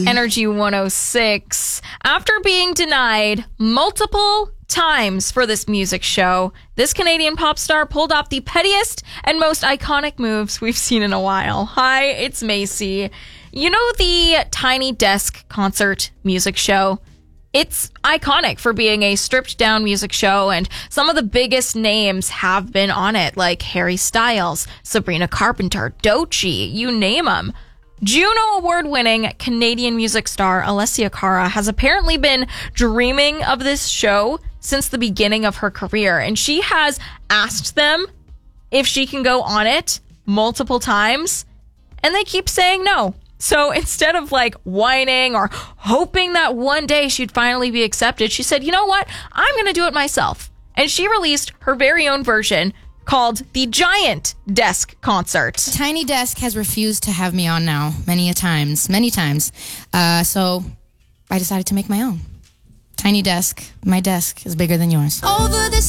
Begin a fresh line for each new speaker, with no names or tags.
Energy 106. After being denied multiple times for this music show, this Canadian pop star pulled off the pettiest and most iconic moves we've seen in a while. Hi, it's Macy. You know the Tiny Desk concert music show? It's iconic for being a stripped down music show, and some of the biggest names have been on it, like Harry Styles, Sabrina Carpenter, Doechii, you name them. Juno Award-winning Canadian music star Alessia Cara has apparently been dreaming of this show since the beginning of her career, and she has asked them if she can go on it multiple times, and they keep saying no. So instead of whining or hoping that one day she'd finally be accepted, she said, you know what? I'm going to do it myself. And she released her very own version called the Giant Desk Concert.
Tiny Desk has refused to have me on now many times. So I decided to make my own. Tiny Desk, my desk is bigger than yours. Over this